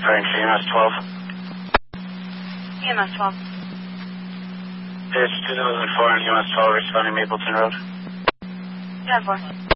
Sorry, for EMS 12. EMS 12. It's 2004 and EMS 12 responding Mapleton Road. 10-4.